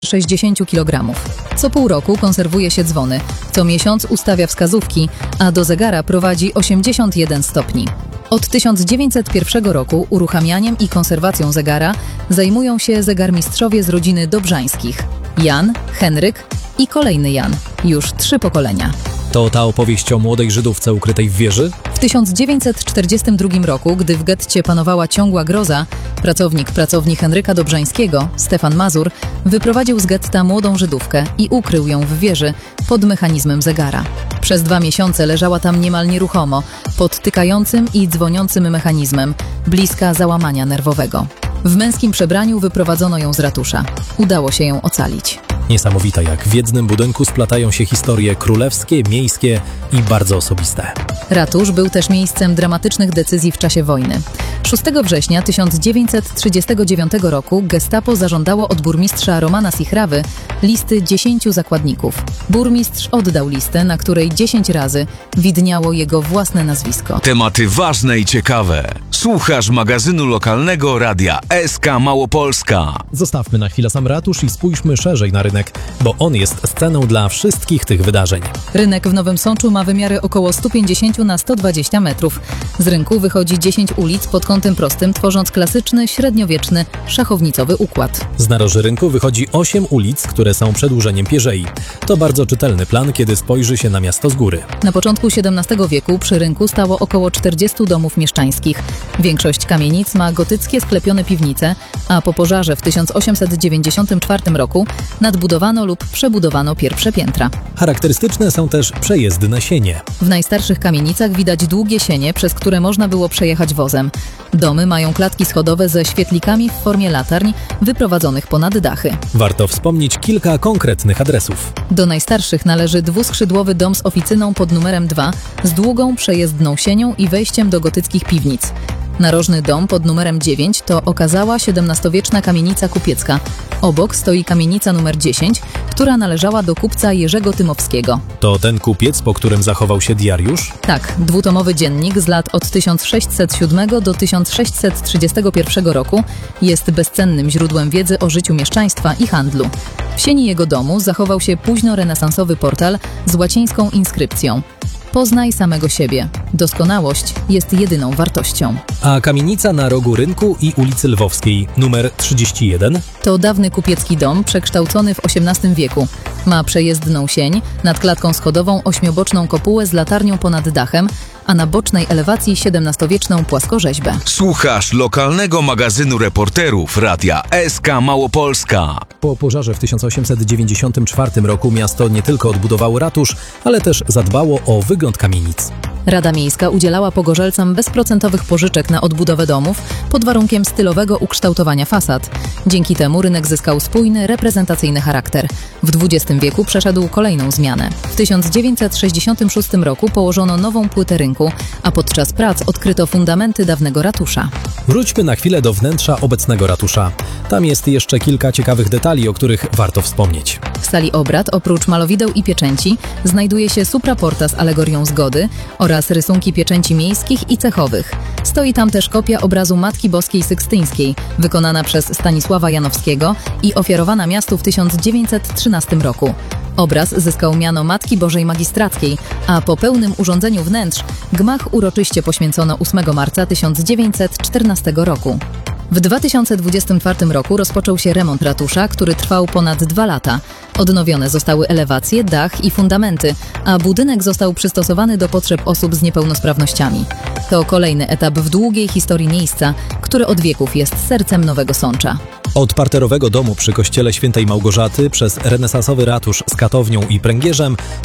60 kg. Co pół roku konserwuje się dzwony, co miesiąc ustawia wskazówki, a do zegara prowadzi 81 stopni. Od 1901 roku uruchamianiem i konserwacją zegara zajmują się zegarmistrzowie z rodziny Dobrzańskich. Jan, Henryk i kolejny Jan. Już 3 pokolenia. To ta opowieść o młodej Żydówce ukrytej w wieży? W 1942 roku, gdy w getcie panowała ciągła groza, pracownik Henryka Dobrzańskiego, Stefan Mazur, wyprowadził z getta młodą Żydówkę i ukrył ją w wieży pod mechanizmem zegara. Przez 2 miesiące leżała tam niemal nieruchomo, pod tykającym i dzwoniącym mechanizmem, bliska załamania nerwowego. W męskim przebraniu wyprowadzono ją z ratusza. Udało się ją ocalić. Niesamowite, jak w jednym budynku splatają się historie królewskie, miejskie i bardzo osobiste. Ratusz był też miejscem dramatycznych decyzji w czasie wojny. 6 września 1939 roku Gestapo zażądało od burmistrza Romana Sichrawy listy 10 zakładników. Burmistrz oddał listę, na której 10 razy widniało jego własne nazwisko. Tematy ważne i ciekawe. Słuchasz magazynu lokalnego Radia SK Małopolska. Zostawmy na chwilę sam ratusz i spójrzmy szerzej na rynek, bo on jest sceną dla wszystkich tych wydarzeń. Rynek w Nowym Sączu ma wymiary około 150 na 120 metrów. Z rynku wychodzi 10 ulic pod kątem prostym, tworząc klasyczny, średniowieczny, szachownicowy układ. Z naroży rynku wychodzi 8 ulic, które są przedłużeniem pierzei. To bardzo czytelny plan, kiedy spojrzy się na miasto z góry. Na początku XVII wieku przy rynku stało około 40 domów mieszczańskich. Większość kamienic ma gotyckie sklepione piwnice, a po pożarze w 1894 roku nadbudowano lub przebudowano pierwsze piętra. Charakterystyczne są też przejezdne sienie. W najstarszych kamienicach widać długie sienie, przez które można było przejechać wozem. Domy mają klatki schodowe ze świetlikami w formie latarń wyprowadzonych ponad dachy. Warto wspomnieć kilka konkretnych adresów. Do najstarszych należy dwuskrzydłowy dom z oficyną pod numerem 2 z długą przejezdną sienią i wejściem do gotyckich piwnic. Narożny dom pod numerem 9 to okazała XVII-wieczna kamienica kupiecka. Obok stoi kamienica numer 10, która należała do kupca Jerzego Tymowskiego. To ten kupiec, po którym zachował się diariusz? Tak, 2-tomowy dziennik z lat od 1607 do 1631 roku jest bezcennym źródłem wiedzy o życiu mieszczaństwa i handlu. W sieni jego domu zachował się późnorenesansowy portal z łacińską inskrypcją: Poznaj samego siebie. Doskonałość jest jedyną wartością. A kamienica na rogu rynku i ulicy Lwowskiej, numer 31? To dawny kupiecki dom przekształcony w XVIII wieku. Ma przejezdną sień, nad klatką schodową 8-boczną kopułę z latarnią ponad dachem, a na bocznej elewacji XVII-wieczną płaskorzeźbę. Słuchasz lokalnego magazynu reporterów Radia SK Małopolska. Po pożarze w 1894 roku miasto nie tylko odbudowało ratusz, ale też zadbało o wygląd kamienic. Rada Miejska udzielała pogorzelcom bezprocentowych pożyczek na odbudowę domów pod warunkiem stylowego ukształtowania fasad. Dzięki temu rynek zyskał spójny, reprezentacyjny charakter. W XX wieku przeszedł kolejną zmianę. W 1966 roku położono nową płytę rynku, a podczas prac odkryto fundamenty dawnego ratusza. Wróćmy na chwilę do wnętrza obecnego ratusza. Tam jest jeszcze kilka ciekawych detali, o których warto wspomnieć. W sali obrad, oprócz malowideł i pieczęci, znajduje się supraporta z alegorią zgody oraz rysunki pieczęci miejskich i cechowych. Stoi tam też kopia obrazu Matki Boskiej Sykstyńskiej, wykonana przez Stanisława Janowskiego i ofiarowana miastu w 1913 roku. Obraz zyskał miano Matki Bożej Magistrackiej, a po pełnym urządzeniu wnętrz gmach uroczyście poświęcono 8 marca 1914 roku. W 2024 roku rozpoczął się remont ratusza, który trwał ponad 2 lata. Odnowione zostały elewacje, dach i fundamenty, a budynek został przystosowany do potrzeb osób z niepełnosprawnościami. To kolejny etap w długiej historii miejsca, które od wieków jest sercem Nowego Sącza. Od parterowego domu przy kościele Świętej Małgorzaty przez renesansowy ratusz z katownią i pręgierzem